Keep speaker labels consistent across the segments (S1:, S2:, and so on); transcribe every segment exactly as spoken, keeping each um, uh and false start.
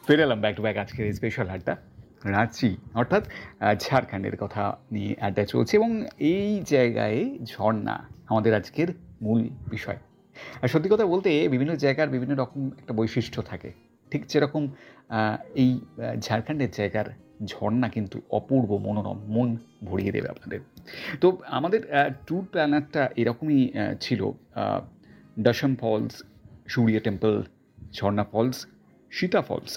S1: ফিরে এলাম back to back আজকের এই স্পেশাল আড্ডা। রাঁচি অর্থাৎ আহ, ঝাড়খণ্ডের কথা নিয়ে আড্ডা চলছে এবং এই জায়গায় ঝর্ণা আমাদের আজকের মূল বিষয়। আর সত্যি কথা বলতে বিভিন্ন জায়গার বিভিন্ন রকম একটা বৈশিষ্ট্য থাকে, ঠিক যেরকম আহ, এই আহ, ঝাড়খণ্ডের জায়গার ঝর্ণা কিন্তু অপূর্ব মনোরম, মন ভরিয়ে দেবে আপনাদের। তো আমাদের ট্যুর প্ল্যানারটা এরকমই আহ, ছিল। আহ, দশম ফলস, সূর্য টেম্পল, ঝর্ণা ফলস, সীতা ফলস,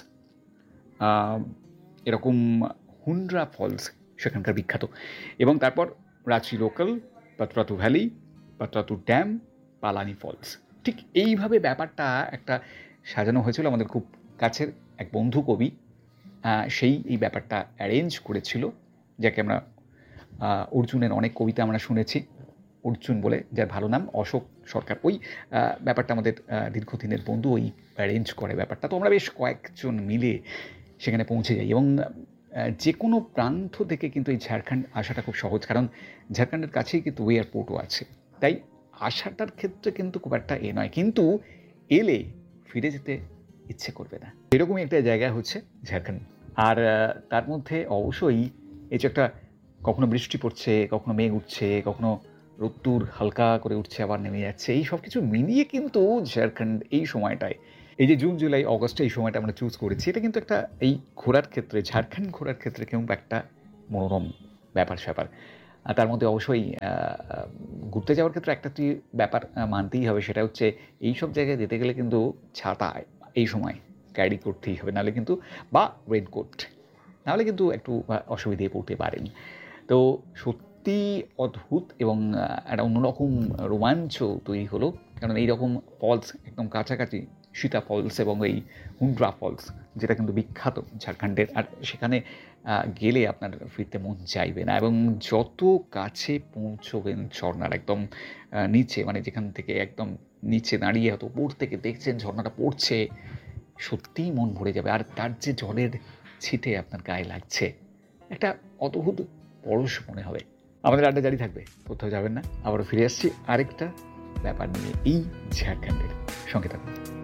S1: আহ, এরকম হুন্ড্রা ফলস সেখানকার বিখ্যাত, এবং তারপর Ranchi local, পাতরাতু valley, পাতরাতু dam, Palani false. ঠিক এইভাবে ব্যাপারটা একটা সাজানো হয়েছিল। আমাদের খুব কাছের এক বন্ধু কবি আহ, সেই এই ব্যাপারটা অ্যারেঞ্জ করেছিল, যাকে আমরা আহ, অর্জুনের অনেক কবিতা আমরা শুনেছি। অর্জুন বলে যার ভালো নাম, অশোক সরকার, ওই আহ, ব্যাপারটা আমাদের আহ, দীর্ঘদিনের বন্ধু ওই অ্যারেঞ্জ করে ব্যাপারটা। তো আমরা বেশ কয়েকজন মিলে সেখানে পৌঁছে যাই এবং আহ, যে কোনো প্রান্ত থেকে কিন্তু এই ঝাড়খণ্ড আসাটা খুব সহজ, কারণ ঝাড়খণ্ডের কাছেই কিন্তু এয়ারপোর্টও আছে। তাই আসাটার ক্ষেত্রে কিন্তু খুব একটা এ নয়, কিন্তু এলে ফিরে যেতে ইচ্ছে করবে না, এরকমই একটা জায়গা হচ্ছে ঝাড়খণ্ড। আর আহ, তার মধ্যে অবশ্যই এই যে একটা কখনো বৃষ্টি পড়ছে, কখনো মেঘ উঠছে, কখনো রোদ্দুর হালকা করে উঠছে আবার নেমে যাচ্ছে, এই সব কিছু মিলিয়ে কিন্তু ঝাড়খণ্ড এই সময়টায়, এই যে জুন জুলাই অগস্টে এই সময়টা আমরা চুজ করেছি, এটা কিন্তু একটা এই ঘোরার ক্ষেত্রে, ঝাড়খণ্ড ঘোরার ক্ষেত্রে কিন্তু একটা মনোরম ব্যাপার স্যাপার। আর তার মধ্যে অবশ্যই আহ, ঘুরতে যাওয়ার ক্ষেত্রে একটা তুই ব্যাপার আহ, মানতেই হবে, সেটা হচ্ছে এই সব জায়গায় যেতে গেলে কিন্তু ছাতা এই সময় ক্যারি করতেই হবে, নাহলে কিন্তু, বা রেনকোট, নাহলে কিন্তু একটু আহ, অসুবিধায় পড়তে পারেন। তো সত্যি অদ্ভুত এবং আহ, একটা অন্যরকম রোমাঞ্চ তৈরি হলো, কারণ এইরকম ফলস একদম কাছাকাছি, সীতা ফলস এবং এই হুন্ড্রা ফলস, যেটা কিন্তু বিখ্যাত ঝাড়খণ্ডের। আর সেখানে আহ, গেলে আপনার ফিরতে মন চাইবে না, এবং যত কাছে পৌঁছবেন ঝর্ণার একদম আহ, নিচে, মানে যেখান থেকে একদম নিচে দাঁড়িয়ে হয়তো উপর থেকে দেখছেন ঝর্ণাটা পড়ছে, সত্যিই মন ভরে যাবে। আর তার যে জলের ছিটে আপনার গায়ে লাগছে, একটা অদ্ভুত পরশ মনে হবে। আমাদের আড্ডা জারি থাকবে, কোথাও যাবেন না। আবারও ফিরে আসছি আরেকটা ব্যাপার নিয়ে এই ঝাড়খণ্ডের। সঙ্গে থাকুন।